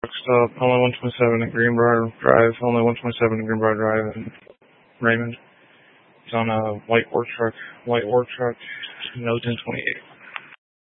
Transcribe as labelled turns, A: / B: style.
A: Stop, only 127 at Greenbrier Drive, only 127 at Greenbrier Drive in Raymond. It's on a white work truck, no 1028.